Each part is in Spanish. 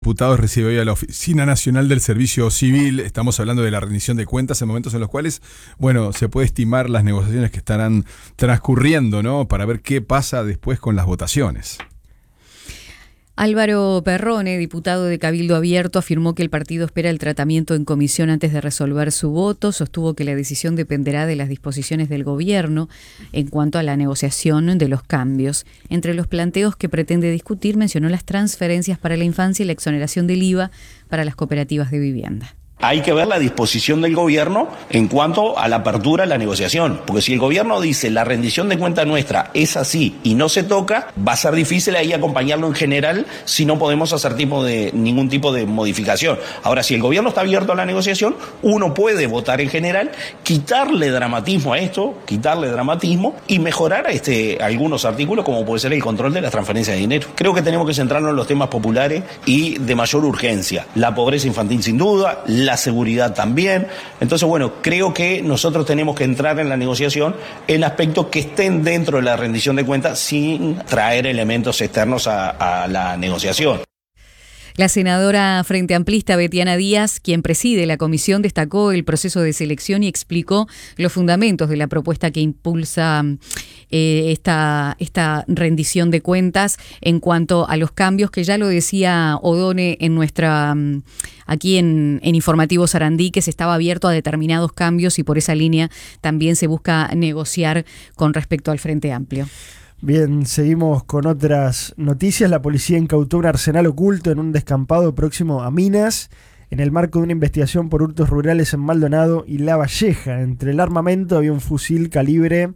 Diputados recibe hoy a la Oficina Nacional del Servicio Civil. Estamos hablando de la rendición de cuentas en momentos en los cuales, bueno, se puede estimar las negociaciones que estarán transcurriendo, ¿no? Para ver qué pasa después con las votaciones. Álvaro Perrone, diputado de Cabildo Abierto, afirmó que el partido espera el tratamiento en comisión antes de resolver su voto. Sostuvo que la decisión dependerá de las disposiciones del gobierno en cuanto a la negociación de los cambios. Entre los planteos que pretende discutir, mencionó las transferencias para la infancia y la exoneración del IVA para las cooperativas de vivienda. Hay que ver la disposición del gobierno en cuanto a la apertura de la negociación, porque si el gobierno dice la rendición de cuenta nuestra es así y no se toca, va a ser difícil ahí acompañarlo en general si no podemos hacer ningún tipo de modificación. Ahora, si el gobierno está abierto a la negociación, uno puede votar en general, quitarle dramatismo a esto, y mejorar algunos artículos como puede ser el control de las transferencias de dinero. Creo que tenemos que centrarnos en los temas populares y de mayor urgencia. La pobreza infantil sin duda, la seguridad también. Entonces, bueno, creo que nosotros tenemos que entrar en la negociación en aspectos que estén dentro de la rendición de cuentas sin traer elementos externos a la negociación. La senadora Frente Amplista Betiana Díaz, quien preside la comisión, destacó el proceso de selección y explicó los fundamentos de la propuesta que impulsa esta rendición de cuentas en cuanto a los cambios que ya lo decía Odone en aquí en Informativo Sarandí, que se estaba abierto a determinados cambios y por esa línea también se busca negociar con respecto al Frente Amplio. Bien, seguimos con otras noticias. La policía incautó un arsenal oculto en un descampado próximo a Minas en el marco de una investigación por hurtos rurales en Maldonado y La Valleja. Entre el armamento había un fusil calibre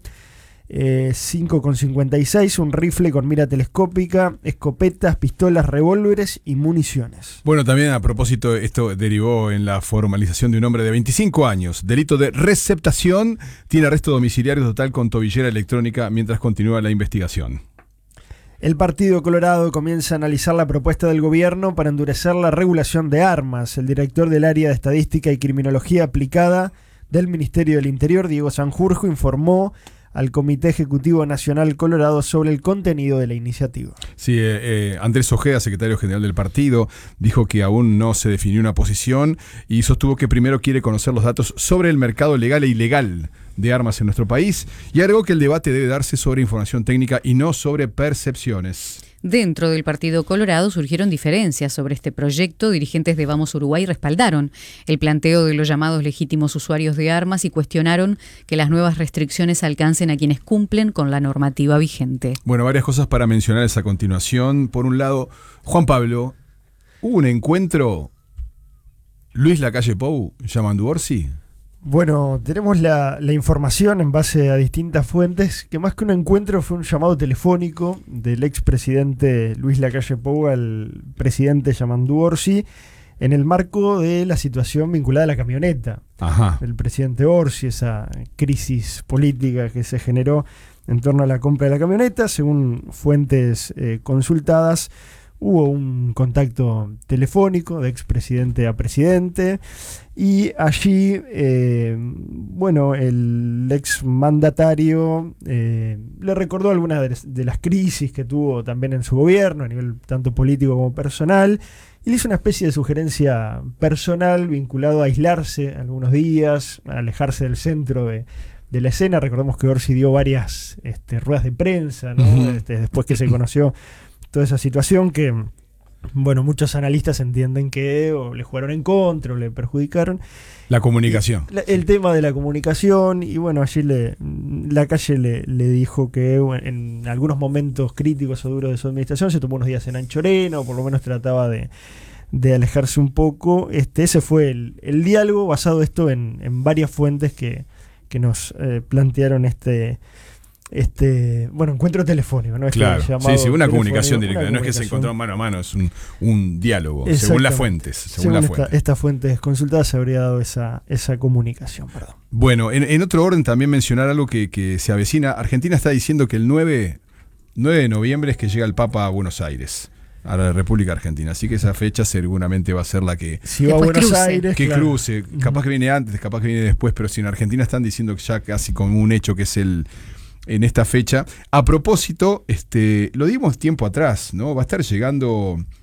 5,56, un rifle con mira telescópica, escopetas, pistolas, revólveres y municiones. Bueno, también a propósito, esto derivó en la formalización de un hombre de 25 años. Delito de receptación, tiene arresto domiciliario total con tobillera electrónica mientras continúa la investigación. El Partido Colorado comienza a analizar la propuesta del gobierno para endurecer la regulación de armas. El director del área de Estadística y Criminología Aplicada del Ministerio del Interior, Diego Sanjurjo, informó al Comité Ejecutivo Nacional Colorado sobre el contenido de la iniciativa. Sí, Andrés Ojeda, secretario general del partido, dijo que aún no se definió una posición y sostuvo que primero quiere conocer los datos sobre el mercado legal e ilegal de armas en nuestro país y agregó que el debate debe darse sobre información técnica y no sobre percepciones. Dentro del Partido Colorado surgieron diferencias sobre este proyecto. Dirigentes de Vamos Uruguay respaldaron el planteo de los llamados legítimos usuarios de armas y cuestionaron que las nuevas restricciones alcancen a quienes cumplen con la normativa vigente. Bueno, varias cosas para mencionarles a continuación. Por un lado, Juan Pablo, hubo un encuentro Luis Lacalle Pou, Yamandu Orsi. Bueno, tenemos la información en base a distintas fuentes, que más que un encuentro fue un llamado telefónico del expresidente Luis Lacalle Pou al presidente Yamandu Orsi en el marco de la situación vinculada a la camioneta. Ajá. El presidente Orsi, esa crisis política que se generó en torno a la compra de la camioneta, según fuentes consultadas, hubo un contacto telefónico de expresidente a presidente y allí, el exmandatario le recordó algunas de las crisis que tuvo también en su gobierno, a nivel tanto político como personal, y le hizo una especie de sugerencia personal vinculado a aislarse algunos días, a alejarse del centro de la escena. Recordemos que Orsi dio varias ruedas de prensa, ¿no? Después que se conoció toda esa situación que, muchos analistas entienden que o le jugaron en contra o le perjudicaron. La comunicación. El tema de la comunicación, y allí Lacalle le dijo que en algunos momentos críticos o duros de su administración se tomó unos días en Anchorena, o por lo menos trataba de alejarse un poco. Ese fue el diálogo, basado esto en varias fuentes que nos plantearon encuentro telefónico, ¿no? Claro, sí, una comunicación directa, no es que se encontraron mano a mano, es un diálogo, según las fuentes. Según estas fuentes consultadas se habría dado esa comunicación. Perdón. Bueno, en otro orden también mencionar algo que se avecina. Argentina está diciendo que el 9 de noviembre es que llega el Papa a Buenos Aires, a la República Argentina, así que esa fecha seguramente va a ser la que si va a Buenos Aires, que claro. Cruce, capaz que viene antes, capaz que viene después, pero si en Argentina están diciendo que ya casi como un hecho que es en esta fecha. A propósito, lo dimos tiempo atrás, ¿no? Va a estar llegando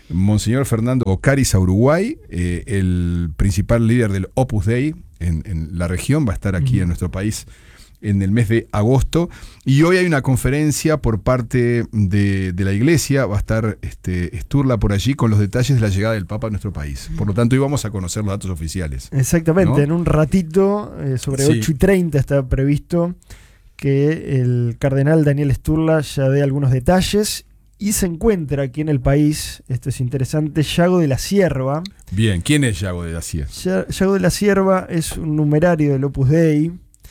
Monseñor Fernando Ocaris a Uruguay, el principal líder del Opus Dei en la región, va a estar aquí en nuestro país en el mes de agosto, y hoy hay una conferencia por parte de la iglesia, va a estar Sturla por allí con los detalles de la llegada del Papa a nuestro país. Por lo tanto, hoy vamos a conocer los datos oficiales. Exactamente, ¿no? En un ratito, sobre 8:30 está previsto que el cardenal Daniel Sturla ya dé algunos detalles, y se encuentra aquí en el país, esto es interesante, Yago de la Cierva. Bien, ¿quién es Yago de la Cierva? Yago de la Cierva es un numerario del Opus Dei.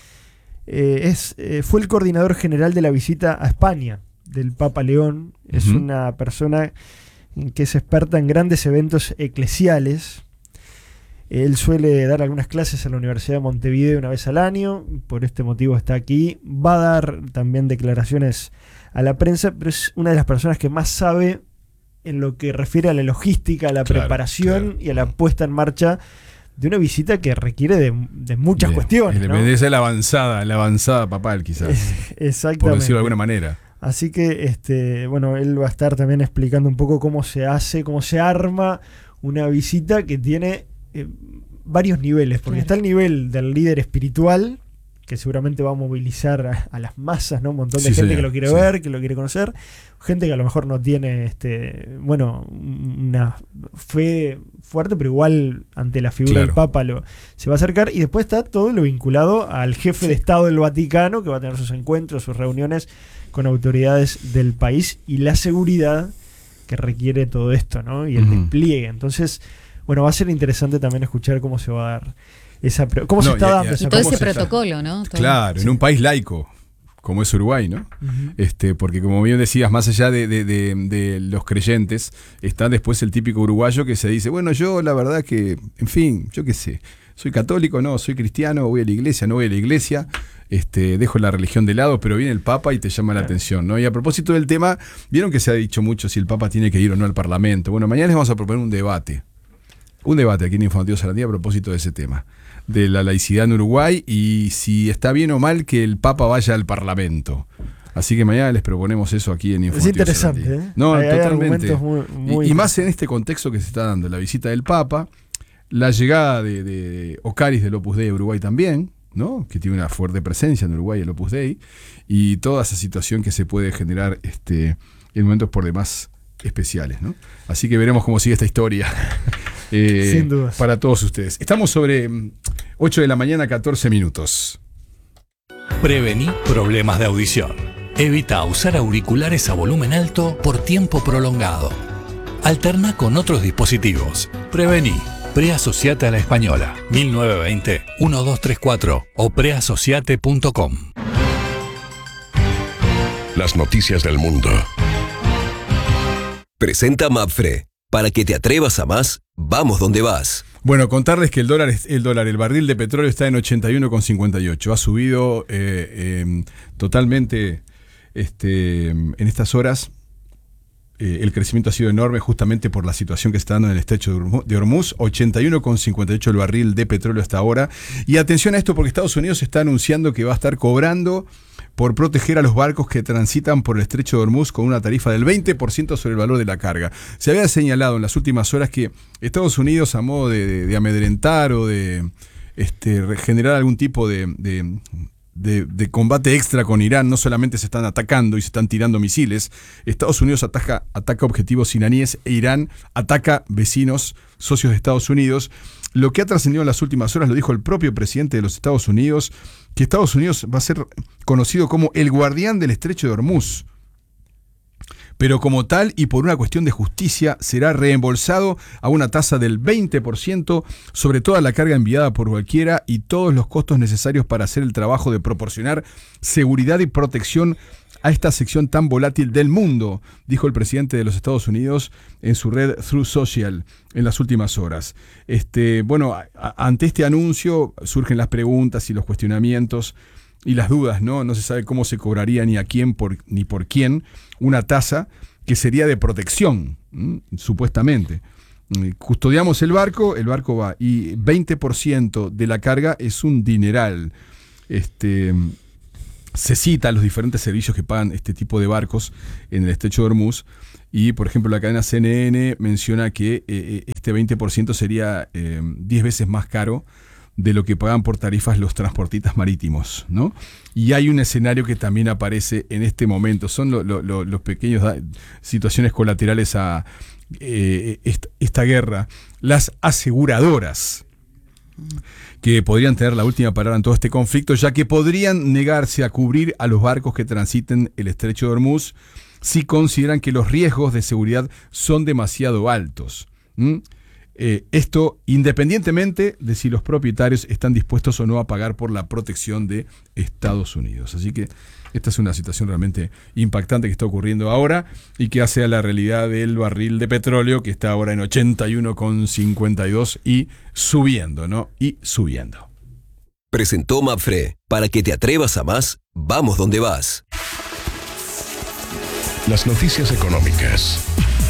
Fue el coordinador general de la visita a España del Papa León. Es una persona que es experta en grandes eventos eclesiales. Él suele dar algunas clases en la Universidad de Montevideo una vez al año, por este motivo está aquí. Va a dar también declaraciones a la prensa, pero es una de las personas que más sabe en lo que refiere a la logística, a la preparación y a la puesta en marcha de una visita que requiere de muchas cuestiones, ¿no? Es la avanzada papal, quizás. Exactamente. Por decirlo de alguna manera. Así que, él va a estar también explicando un poco cómo se hace, cómo se arma una visita que tiene varios niveles, porque está el nivel del líder espiritual, que seguramente va a movilizar a las masas, ¿no? Un montón de gente que lo quiere ver, que lo quiere conocer, gente que a lo mejor no tiene una fe fuerte, pero igual ante la figura del Papa se va a acercar. Y después está todo lo vinculado al jefe de Estado del Vaticano, que va a tener sus encuentros, sus reuniones con autoridades del país, y la seguridad que requiere todo esto, ¿no? Y el despliegue. Entonces, va a ser interesante también escuchar cómo se va a dar cómo se está dando esa y todo ese protocolo, ¿no? Claro, en un país laico como es Uruguay, ¿no? Porque como bien decías, más allá de los creyentes, está después el típico uruguayo que se dice, bueno, yo la verdad que, en fin, yo qué sé, soy católico, no, soy cristiano, voy a la iglesia, no voy a la iglesia, dejo la religión de lado, pero viene el Papa y te llama la atención, ¿no? Y a propósito del tema, vieron que se ha dicho mucho si el Papa tiene que ir o no al Parlamento. Bueno, mañana les vamos a proponer un debate aquí en Informativo Sarandí a propósito de ese tema, de la laicidad en Uruguay y si está bien o mal que el Papa vaya al Parlamento. Así que mañana les proponemos eso aquí en Informativo Sarandí. Es interesante, ¿eh? No, hay totalmente. Muy y más en este contexto que se está dando, la visita del Papa, la llegada de Ocaris del Opus Dei a Uruguay también, ¿no? Que tiene una fuerte presencia en Uruguay el Opus Dei, y toda esa situación que se puede generar en momentos por demás especiales, ¿no? Así que veremos cómo sigue esta historia. Sin dudas. Para todos ustedes. Estamos sobre 8 de la mañana, 14 minutos. Prevení problemas de audición. Evita usar auriculares a volumen alto por tiempo prolongado. Alterna con otros dispositivos. Prevení. Preasociate a la Española. 1920-1234 o preasociate.com. Las noticias del mundo. Presenta Mapfre. Para que te atrevas a más, vamos donde vas. Bueno, contarles que el barril de petróleo está en 81,58. Ha subido totalmente en estas horas. El crecimiento ha sido enorme justamente por la situación que se está dando en el estrecho de Hormuz. 81,58 el barril de petróleo hasta ahora. Y atención a esto porque Estados Unidos está anunciando que va a estar cobrando por proteger a los barcos que transitan por el estrecho de Hormuz con una tarifa del 20% sobre el valor de la carga. Se había señalado en las últimas horas que Estados Unidos, a modo de amedrentar o de generar algún tipo de combate extra con Irán, no solamente se están atacando y se están tirando misiles, Estados Unidos ataca objetivos iraníes e Irán ataca vecinos, socios de Estados Unidos. Lo que ha trascendido en las últimas horas, lo dijo el propio presidente de los Estados Unidos, que Estados Unidos va a ser conocido como el guardián del estrecho de Hormuz. Pero como tal y por una cuestión de justicia será reembolsado a una tasa del 20% sobre toda la carga enviada por cualquiera y todos los costos necesarios para hacer el trabajo de proporcionar seguridad y protección a esta sección tan volátil del mundo, dijo el presidente de los Estados Unidos en su red Truth Social en las últimas horas. Ante este anuncio surgen las preguntas y los cuestionamientos y las dudas, ¿no? No se sabe cómo se cobraría ni a quién ni por quién una tasa que sería de protección, supuestamente. Custodiamos el barco va, y 20% de la carga es un dineral. se cita los diferentes servicios que pagan este tipo de barcos en el estrecho de Hormuz. Y, por ejemplo, la cadena CNN menciona que este 20% sería 10 veces más caro de lo que pagan por tarifas los transportistas marítimos, ¿no? Y hay un escenario que también aparece en este momento. Son los pequeños situaciones colaterales a esta guerra. Las aseguradoras, que podrían tener la última palabra en todo este conflicto, ya que podrían negarse a cubrir a los barcos que transiten el estrecho de Hormuz si consideran que los riesgos de seguridad son demasiado altos. Esto independientemente de si los propietarios están dispuestos o no a pagar por la protección de Estados Unidos. Así que esta es una situación realmente impactante que está ocurriendo ahora y que hace a la realidad del barril de petróleo, que está ahora en 81,52 y subiendo, ¿no? Y subiendo. Presentó Mapfre. Para que te atrevas a más, vamos donde vas. Las noticias económicas.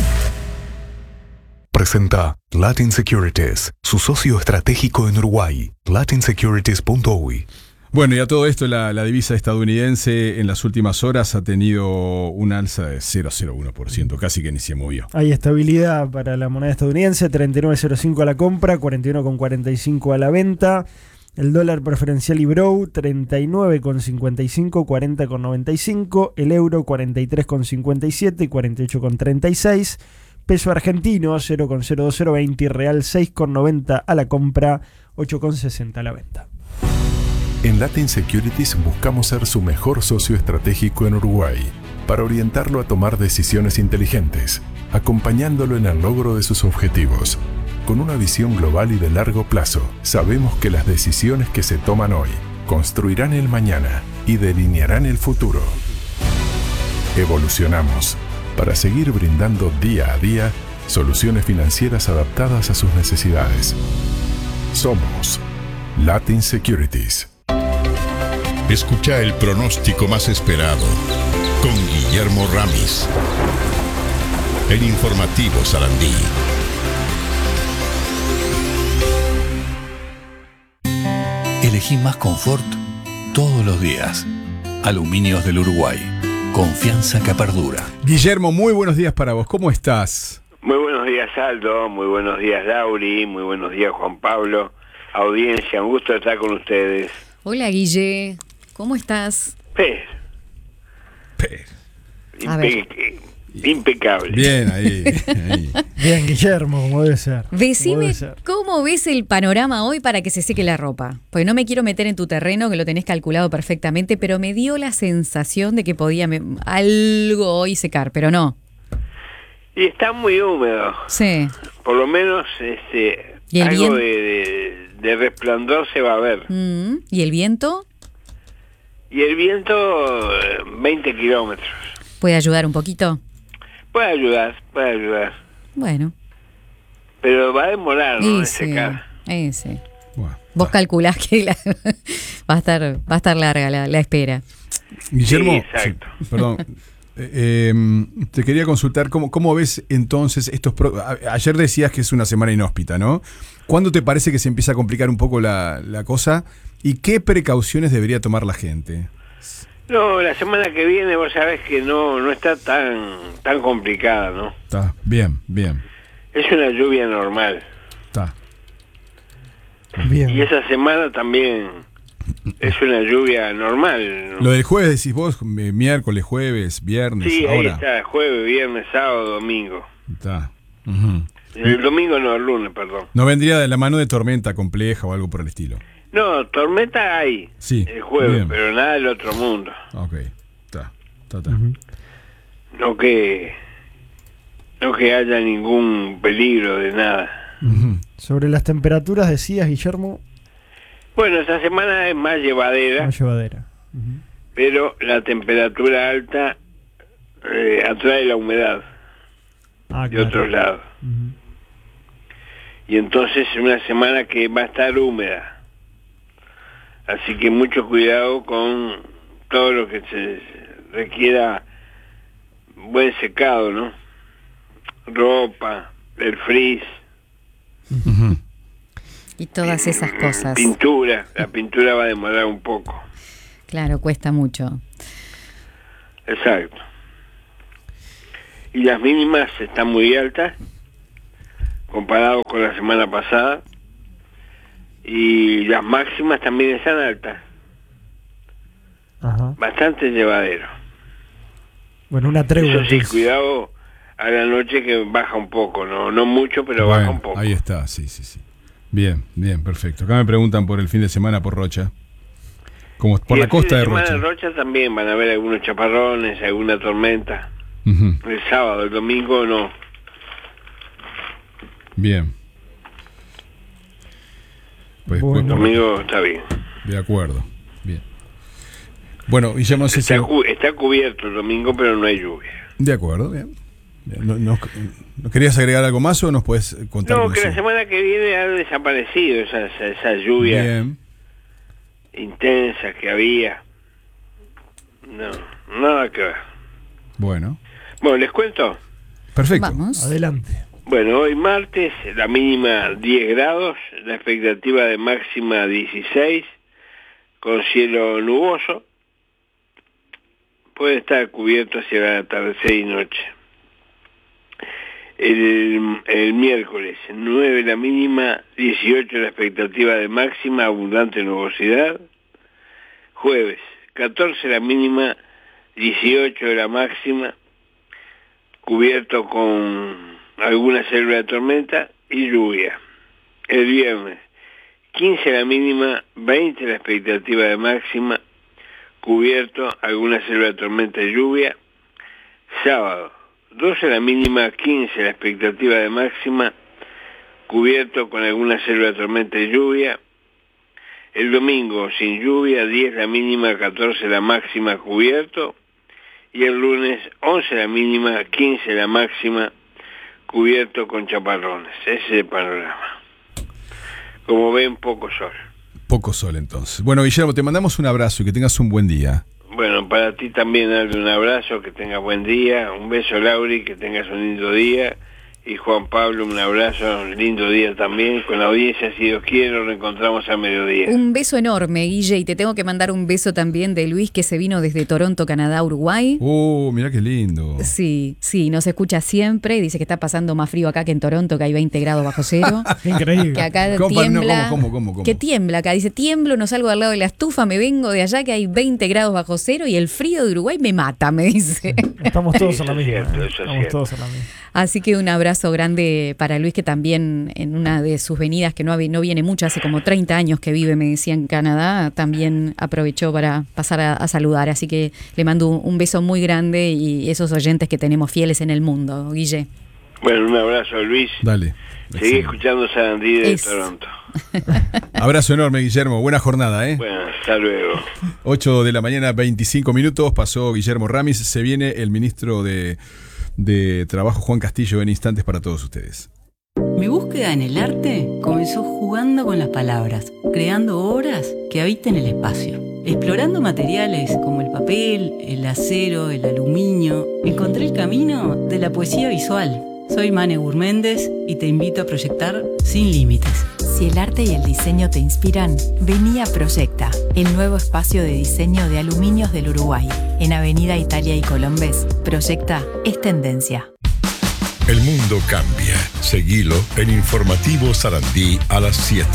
Presenta Latin Securities, su socio estratégico en Uruguay, latinsecurities.uy. Bueno, y a todo esto, la divisa estadounidense en las últimas horas ha tenido una alza de 0,01%, casi que ni se movió. Hay estabilidad para la moneda estadounidense, 39.05 a la compra, 41,45 a la venta. El dólar preferencial IBROW, 39,55, 40,95. El euro, 43,57 y 48,36. Peso argentino, 0,02020. Real, 6,90 a la compra, 8,60 a la venta. En Latin Securities buscamos ser su mejor socio estratégico en Uruguay, para orientarlo a tomar decisiones inteligentes, acompañándolo en el logro de sus objetivos. Con una visión global y de largo plazo, sabemos que las decisiones que se toman hoy construirán el mañana y delinearán el futuro. Evolucionamos para seguir brindando día a día soluciones financieras adaptadas a sus necesidades. Somos Latin Securities. Escucha el pronóstico más esperado con Guillermo Ramis. El informativo Sarandí. Elegí más confort todos los días. Aluminios del Uruguay. Confianza que perdura. Guillermo, muy buenos días para vos. ¿Cómo estás? Muy buenos días, Aldo. Muy buenos días, Lauri. Muy buenos días, Juan Pablo. Audiencia, un gusto estar con ustedes. Hola, Guille. ¿Cómo estás? Impecable. Bien, ahí. Bien, Guillermo, como debe ser. Decime, ¿cómo ves el panorama hoy para que se seque la ropa? Pues no me quiero meter en tu terreno, que lo tenés calculado perfectamente, pero me dio la sensación de que podía algo hoy secar, pero no. Y está muy húmedo. Sí. Por lo menos ¿Y el algo de resplandor se va a ver. ¿Y el viento? Y el viento, 20 kilómetros. ¿Puede ayudar un poquito? Puede ayudar. Bueno. Pero va a demorar, ¿no? En secar. Sí. Bueno, vos calculás que va a estar larga la espera. Guillermo, sí, exacto. Sí, perdón. Te quería consultar cómo ves entonces ayer decías que es una semana inhóspita, ¿no? ¿Cuándo te parece que se empieza a complicar un poco la cosa? ¿Y qué precauciones debería tomar la gente? No, la semana que viene vos sabés que no está tan complicada, ¿no? Está bien. Es una lluvia normal. Está bien. Y esa semana también es una lluvia normal, ¿no? Lo del jueves decís vos, miércoles, jueves, viernes. Sí, ahí ahora. está, jueves, viernes, sábado, domingo. Está. Uh-huh. El domingo no, el lunes, perdón. ¿No vendría de la mano de tormenta compleja o algo por el estilo? No, tormenta hay sí, el jueves, bien. pero nada del otro mundo. Ok, está. Uh-huh. No que haya ningún peligro de nada. Uh-huh. Sobre las temperaturas decías, Guillermo. Bueno, esta semana es más llevadera. Uh-huh. Pero la temperatura alta atrae la humedad de otros lados. Uh-huh. Y entonces es una semana que va a estar húmeda. Así que mucho cuidado con todo lo que se requiera buen secado, ¿no? Ropa, el frizz. Uh-huh. Y todas esas cosas. Pintura, la pintura va a demorar un poco. Claro, cuesta mucho. Exacto. Y las mínimas están muy altas comparado con la semana pasada, y las máximas también están altas. Ajá. Bastante llevadero. Bueno, una tregua. Eso sí, entonces. cuidado a la noche que baja un poco, no mucho, pero Bueno, baja un poco. ahí está, sí. Bien, perfecto. Acá me preguntan por el fin de semana por Rocha. Como por Y la el fin costa de semana Rocha. en Rocha también van a haber algunos chaparrones, alguna tormenta. Ujú. El sábado, el domingo no. Bien. Pues, Bueno. El domingo está bien. de acuerdo. Bien. Bueno, Guillermo, no sé si... Está cubierto el domingo, pero no hay lluvia. De acuerdo, bien. ¿No querías agregar algo más o nos puedes contar? No, cómo que la sigue? semana que viene ha desaparecido esa lluvia Bien. intensa que había. No, nada que ver. Bueno, ¿Les cuento? perfecto. Vamos. Adelante. Bueno, hoy martes, la mínima 10 grados, la expectativa de máxima 16, con cielo nuboso. Puede estar cubierto hacia el atardecer y noche. El miércoles, 9 la mínima, 18 la expectativa de máxima, abundante nubosidad. Jueves, 14 la mínima, 18 la máxima, cubierto con alguna célula de tormenta y lluvia. El viernes, 15 la mínima, 20 la expectativa de máxima, cubierto, alguna célula de tormenta y lluvia. Sábado, 12 la mínima, 15 la expectativa de máxima, cubierto con alguna célula de tormenta y lluvia. El domingo, sin lluvia, 10 la mínima, 14 la máxima, cubierto. Y el lunes, 11 la mínima, 15 la máxima, cubierto con chaparrones. Ese es el panorama. Como ven, poco sol. Poco sol entonces. Bueno, Guillermo, te mandamos un abrazo y que tengas un buen día. Bueno, para ti también darle un abrazo, que tengas buen día. Un beso, Lauri, que tengas un lindo día. Y Juan Pablo, un abrazo, un lindo día también. Con la audiencia, si Dios quiere, nos reencontramos a mediodía. Un beso enorme, Guille, y te tengo que mandar un beso también de Luis, que se vino desde Toronto, Canadá, Uruguay. Mirá qué lindo. Sí, nos escucha siempre. Dice que está pasando más frío acá que en Toronto, que hay 20 grados bajo cero. Increíble. Que acá ¿Cómo? tiembla. No, ¿cómo? Que tiembla acá. Dice, tiemblo, no salgo al lado de la estufa, me vengo de allá que hay 20 grados bajo cero y el frío de Uruguay me mata, me dice. Estamos todos en la Eso es misma. cierto, eso es Estamos cierto. todos en la misma. Así que un abrazo grande para Luis, que también en una de sus venidas, que no viene mucho, hace como 30 años que vive, me decía, en Canadá, también aprovechó para pasar a saludar. Así que le mando un beso muy grande y esos oyentes que tenemos fieles en el mundo, Guille. Bueno, un abrazo, Luis. Dale. Seguí escuchando Sarandí de Eso. Toronto. Abrazo enorme, Guillermo. Buena jornada, ¿eh? Bueno, hasta luego. 8 de la mañana, 25 minutos. Pasó Guillermo Ramis. Se viene el ministro de Trabajo, Juan Castillo, en instantes para todos ustedes. Mi búsqueda en el arte comenzó jugando con las palabras, creando obras que habiten el espacio. Explorando materiales como el papel, el acero, el aluminio, encontré el camino de la poesía visual. Soy Mane Gurméndez y te invito a proyectar sin límites. Si el arte y el diseño te inspiran, vení a Proyecta, el nuevo espacio de diseño de aluminios del Uruguay. En Avenida Italia y Colombes, Proyecta es tendencia. El mundo cambia. Seguilo en Informativo Sarandí a las 7.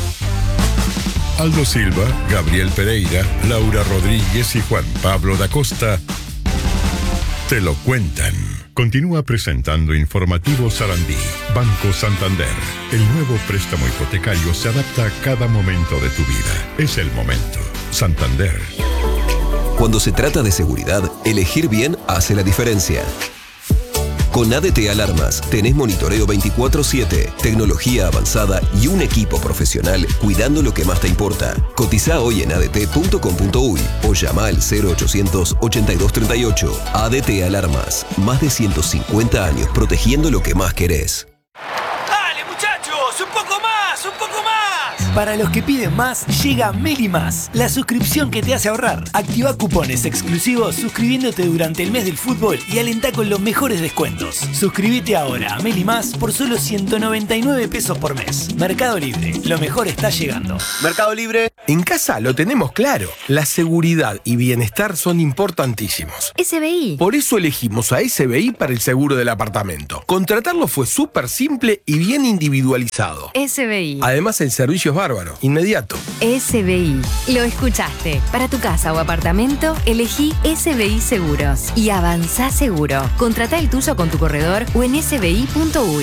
Aldo Silva, Gabriel Pereira, Laura Rodríguez y Juan Pablo da Costa te lo cuentan. Continúa presentando Informativo Sarandí. Banco Santander. El nuevo préstamo hipotecario se adapta a cada momento de tu vida. Es el momento. Santander. Cuando se trata de seguridad, elegir bien hace la diferencia. Con ADT Alarmas tenés monitoreo 24/7, tecnología avanzada y un equipo profesional cuidando lo que más te importa. Cotizá hoy en adt.com.uy o llama al 0800 8238. ADT Alarmas, más de 150 años protegiendo lo que más querés. ¡Dale, muchachos! ¡Un poco más! ¡Un poco más! Para los que piden más, llega Meli Más, la suscripción que te hace ahorrar. Activa cupones exclusivos suscribiéndote durante el mes del fútbol y alentá con los mejores descuentos. Suscríbete ahora a Meli Más por solo 199 pesos por mes. Mercado Libre, lo mejor está llegando. Mercado Libre. En casa lo tenemos claro. La seguridad y bienestar son importantísimos. SBI. Por eso elegimos a SBI para el seguro del apartamento. Contratarlo fue súper simple y bien individualizado. SBI. Además, el servicio es bárbaro, inmediato. SBI. Lo escuchaste. Para tu casa o apartamento, elegí SBI Seguros. Y avanzá seguro. Contratá el tuyo con tu corredor o en sbi.uy.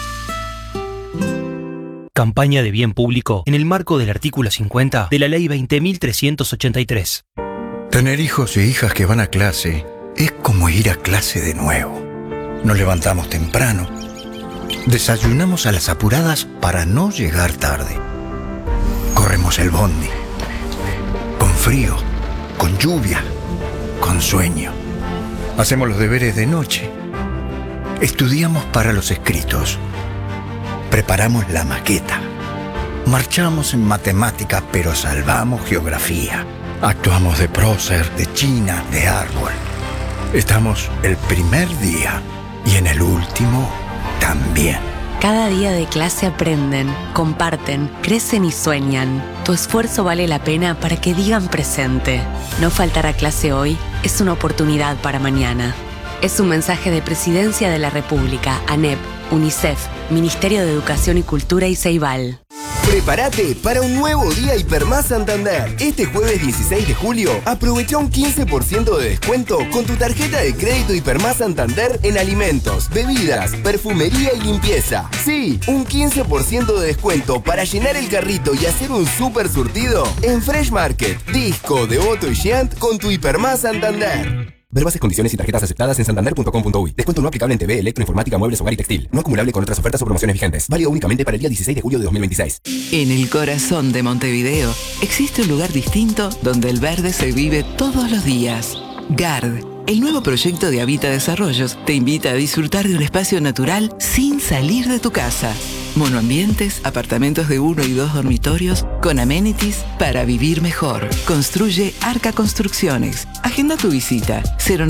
Campaña de bien público en el marco del artículo 50 de la Ley 20.383. Tener hijos e hijas que van a clase es como ir a clase de nuevo. Nos levantamos temprano, desayunamos a las apuradas para no llegar tarde. Corremos el bondi, con frío, con lluvia, con sueño. Hacemos los deberes de noche. Estudiamos para los escritos. Preparamos la maqueta. Marchamos en matemática, pero salvamos geografía. Actuamos de prócer, de china, de árbol. Estamos el primer día y en el último también. Cada día de clase aprenden, comparten, crecen y sueñan. Tu esfuerzo vale la pena para que digan presente. No faltar a clase hoy es una oportunidad para mañana. Es un mensaje de Presidencia de la República, ANEP, UNICEF, Ministerio de Educación y Cultura y Ceibal. Prepárate para un nuevo día Hipermás Santander. Este jueves 16 de julio, aprovecha un 15% de descuento con tu tarjeta de crédito Hipermás Santander en alimentos, bebidas, perfumería y limpieza. Sí, un 15% de descuento para llenar el carrito y hacer un súper surtido en Fresh Market, Disco, Devoto y Giant con tu Hipermás Santander. Ver bases, condiciones y tarjetas aceptadas en santander.com.uy. Descuento no aplicable en TV, electroinformática, muebles, hogar y textil. No acumulable con otras ofertas o promociones vigentes. Válido únicamente para el día 16 de julio de 2026. En el corazón de Montevideo existe un lugar distinto donde el verde se vive todos los días. GARD, el nuevo proyecto de Habita Desarrollos, te invita a disfrutar de un espacio natural sin salir de tu casa. Monoambientes, apartamentos de 1 y 2 dormitorios con amenities para vivir mejor. Construye Arca Construcciones. Agenda tu visita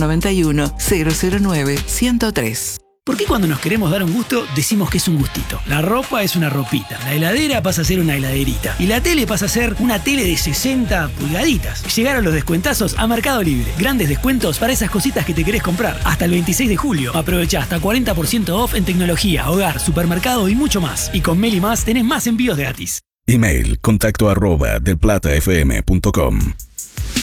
091-009-103. ¿Por qué cuando nos queremos dar un gusto decimos que es un gustito? La ropa es una ropita, la heladera pasa a ser una heladerita y la tele pasa a ser una tele de 60 pulgaditas. Llegaron los descuentazos a Mercado Libre. Grandes descuentos para esas cositas que te querés comprar. Hasta el 26 de julio. Aprovecha hasta 40% off en tecnología, hogar, supermercado y mucho más. Y con Meli Más tenés más envíos gratis. Email contacto@delplatafm.com.